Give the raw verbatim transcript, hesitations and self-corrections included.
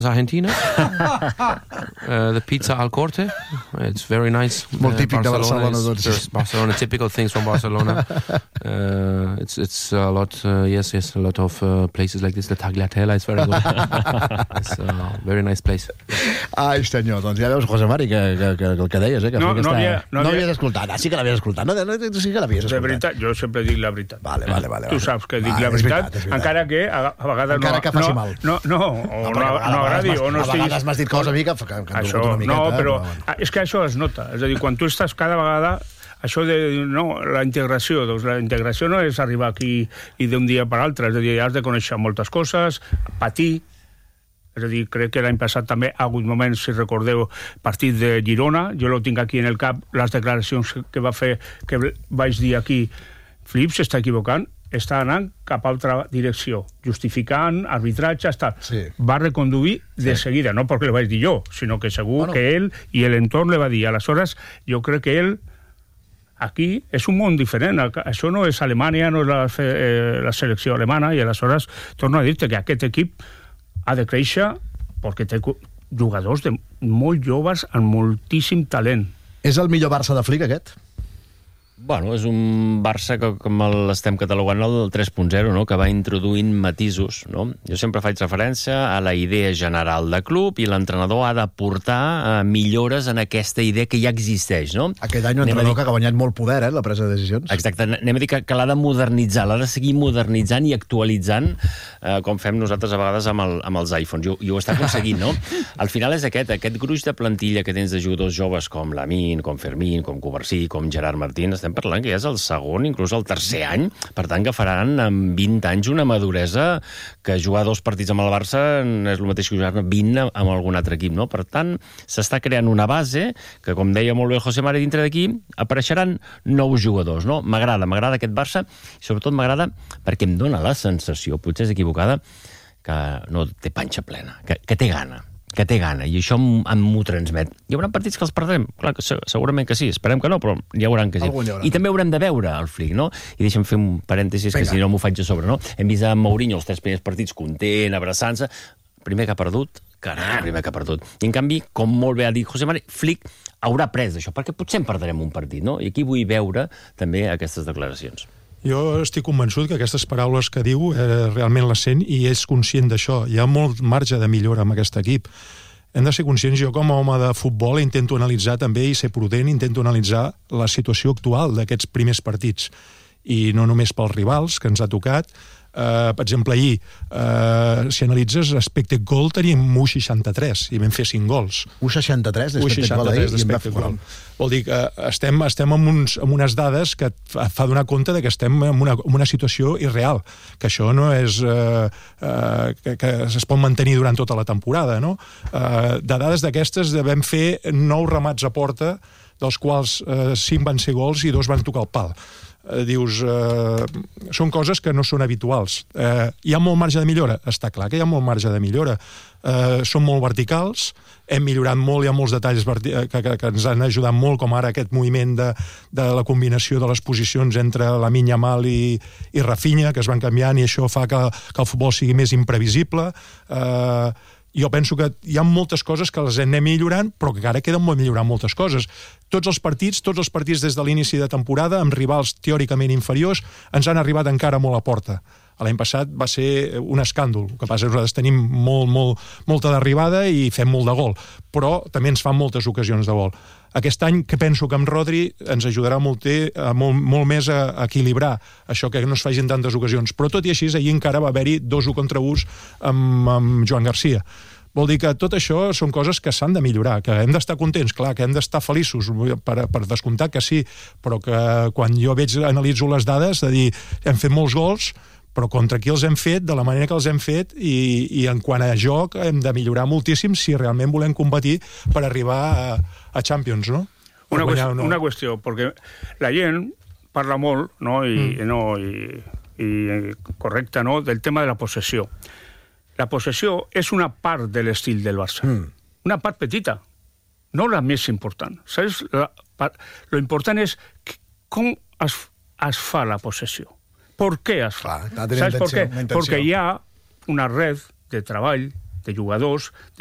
Argentina. uh, the pizza al corte. It's very nice. Molt típic de Barcelona, doncs. There's Barcelona, typical things from Barcelona. Uh, it's it's a lot, uh, yes, yes, a lot of uh, places like this. The Tagliatella is very good. It's a very nice place. Ai, senyor, doncs ja veus, José Mari, que, que, que el que deies, eh? Que no, aquesta... no, havia, no, no havia... havies escoltat. Ah, sí que l'havies escoltat. No, no, sí que l'havies escoltat. De veritat, jo sempre dic la veritat. Vale, vale, vale. Tu saps que dic vale, la veritat, és veritat, és veritat. encara que a, a vegades encara no... que faci no, mal. No, no, o no, no, no agradi, o no estiguis... A vegades m'has dit coses a mi que, que, que això, una miqueta. No, però, però... és que això es nota. És a dir, quan tu estàs cada vegada... Això de no, la integració, doncs la integració no és arribar aquí i d'un dia per l'altre, és a dir, has de conèixer moltes coses, patir, és a dir, crec que l'any passat també ha hagut moments, si recordeu, partit de Girona, jo lo tinc aquí en el cap, les declaracions que va fer, que vaig dir aquí, Flip s'està equivocant, està anant cap a altra direcció, justificant, arbitratge, està. Sí. Va reconduir de sí. seguida, no perquè ho vaig dir jo, sinó que segur bueno. que ell i l'entorn li va dir. Aleshores, jo crec que ell aquí és un món diferent. Això no és Alemanya, no és la, eh, la selecció alemana, i aleshores torno a dir-te que aquest equip ha de créixer perquè té jugadors de molt joves amb moltíssim talent. És el millor Barça de Flick, aquest? Bueno, és un Barça que, com l'estem catalogant, el tres punt zero, no? Que va introduint matisos, no? Jo sempre faig referència a la idea general de club i l'entrenador ha de portar uh, millores en aquesta idea que ja existeix, no? Aquest any un entrenador dir... que ha guanyat molt poder, eh, la presa de decisions. Exacte, anem a dir que, que l'ha de modernitzar, l'ha de seguir modernitzant i actualitzant, uh, com fem nosaltres a vegades amb, el, amb els iPhones, i, i ho està aconseguint, no? Al final és aquest, aquest gruix de plantilla que tens de jugadors joves com Lamine, com Fermín, com Covarsí, com Gerard Martín, estem parlant que ja és el segon, inclús el tercer any, per tant que faran en vint anys una maduresa que jugar dos partits amb el Barça és el mateix que jugar vint amb algun altre equip, no? Per tant, s'està creant una base que, com deia molt bé José Mari, dintre d'aquí apareixeran nous jugadors, no? M'agrada, m'agrada aquest Barça, i sobretot m'agrada perquè em dóna la sensació, potser és equivocada, que no té panxa plena, que, que té gana. que té gana, i això m'ho transmet. Hi haurà partits que els perdrem? Clar, que segurament que sí, esperem que no, però hi haurà que sí. I també haurem de veure el Flick, no? I deixa'm fer un parèntesis, Venga. Que si no m'ho faig a sobre, no? Hem vist a Mourinho els tres primers partits content, abraçant-se, primer que ha perdut, carai, primer que ha perdut. I en canvi, com molt bé ha dit José Mari, Flick haurà pres això, perquè potser en perdrem un partit, no? I aquí vull veure també aquestes declaracions. Jo estic convençut que aquestes paraules que diu eh, realment les sent i és conscient d'això. Hi ha molt marge de millora amb aquest equip. Hem de ser conscients, jo com a home de futbol intento analitzar també i ser prudent, intento analitzar la situació actual d'aquests primers partits. I no només pels rivals que ens ha tocat. Uh, per exemple, ahir, uh, si analitzes expected goal, tenim u coma seixanta-tres i vam fer cinc gols. u coma seixanta-tres d'expected goal ahir? d'expected goal. Vol dir que estem, estem amb, uns, amb unes dades que fa donar compte de que estem en una, en una situació irreal, que això no és uh, uh, que, que es pot mantenir durant tota la temporada, no? Uh, de dades d'aquestes vam fer nou remats a porta, dels quals uh, cinc van ser gols i dos van tocar el pal. Eh, dius, eh, són coses que no són habituals. Eh, hi ha molt marge de millora? Està clar que hi ha molt marge de millora. Eh, són molt verticals, hem millorat molt, hi ha molts detalls que, que, que ens han ajudat molt, com ara aquest moviment de, de la combinació de les posicions entre Lamine Yamal i, i Rafinha, que es van canviant, i això fa que, que el futbol sigui més imprevisible. Eh, jo penso que hi ha moltes coses que les anem millorant, però que encara queden molt millorar moltes coses. Tots els partits, tots els partits des de l'inici de temporada, amb rivals teòricament inferiors, ens han arribat encara molt a porta. L'any passat va ser un escàndol. El que passa és que nosaltres tenim molt, molt, molta d'arribada i fem molt de gol, però també ens fan moltes ocasions de gol. Aquest any, que penso que amb Rodri ens ajudarà molt, molt, molt més a equilibrar això, que no es facin tantes ocasions. Però tot i així, ahir encara va haver-hi dos u contra u amb, amb Joan Garcia. Vol dir que tot això són coses que s'han de millorar, que hem d'estar contents, clar, que hem d'estar feliços, per, per descomptar que sí, però que quan jo veig, analitzo les dades, de dir, hem fet molts gols, però contra qui els hem fet, de la manera que els hem fet, i, i en quant a joc hem de millorar moltíssim si realment volem competir per arribar a, a Champions, no? Una, qüestió, no? una qüestió, perquè la gent parla molt, no? I, mm. no, i, i correcte, no? Del tema de la possessió. La possessió és una part de l'estil del Barça. Mm. Una part petita, no la més important. Saps? La, part, lo important és com es, es fa la possessió. ¿Por qué es fa? Clar, ¿sabes por qué? Porque hi ha una red de treball de jugadors,